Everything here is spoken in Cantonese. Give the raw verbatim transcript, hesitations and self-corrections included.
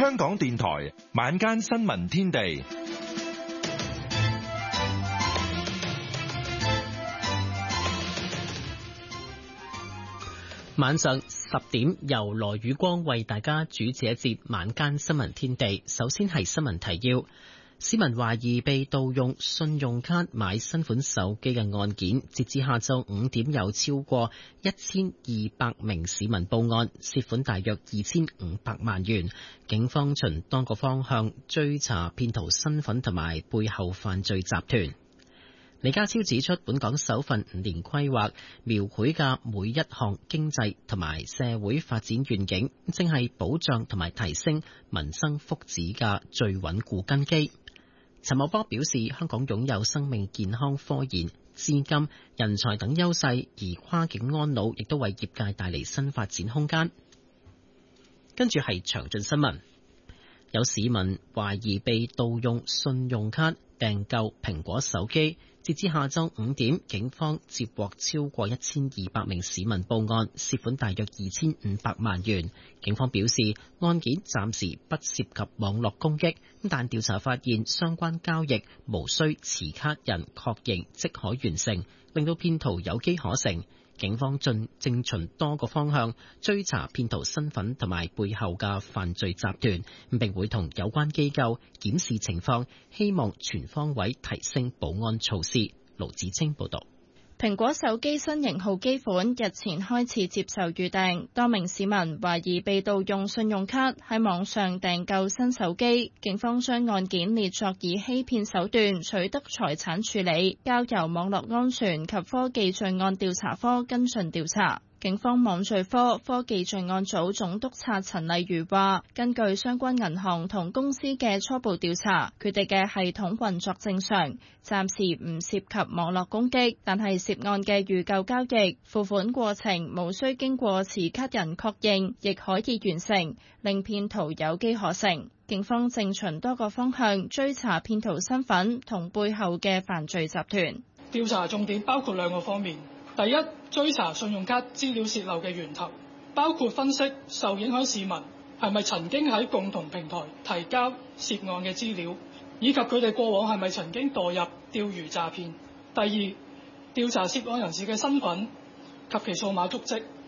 香港電台晚間新聞天地。 晚上十點，由羅宇光為大家主持一節晚間新聞天地。首先係新聞提要：市民懷疑被盜用信用卡買新款手機嘅案件，截至下晝五點，有超過一千二百名市民報案，涉款大約二千五百萬元。警方循多個方向追查騙徒身份同埋背後犯罪集團。李家超指出，本港首份五年規劃描繪嘅每一項經濟同埋社會發展願景，正係保障同埋提升民生福祉嘅最穩固根基。陳茂波表示，香港擁有生命健康科研、資金、人才等優勢，而跨境安老亦都為業界帶嚟新發展空間。跟住係詳盡新聞，有市民懷疑被盜用信用卡訂購蘋果手機。截至下晝五點，警方接獲超過一千二百名市民報案，涉款大約二千五百萬元。警方表示，案件暫時不涉及網絡攻擊，但調查發現相關交易無需持卡人確認即可完成，令到騙徒有機可乘。警方正正循多個方向追查騙徒身份同埋背後嘅犯罪集團，並會同有關機構檢視情況，希望全方位提升保安措施。盧子清報道。 蘋果手機新型號機款日前開始接受預訂，多名市民懷疑被盜用信用卡喺網上訂購新手機，警方將案件列作以欺騙手段取得財產處理，交由網絡安全及科技罪案調查科跟進調查。警方網罪科科技罪案組總督察陳麗如話，根據相關銀行同公司嘅初步調查，佢哋嘅系統運作正常，暫時唔涉及網絡攻擊，但係涉案嘅預購交易、付款過程無需經過持卡人確認，亦可以完成，令騙徒有機可乘。警方正循多個方向追查騙徒身份同背後嘅犯罪集團。 調查重點包括兩個方面。第一，追查信用卡資料洩漏嘅源頭，包括分析受影響市民係咪曾經喺共同平台提交涉案嘅資料，以及佢哋過往係咪曾經墮入釣魚詐騙。第二，調查涉案人士嘅身份及其數碼足跡，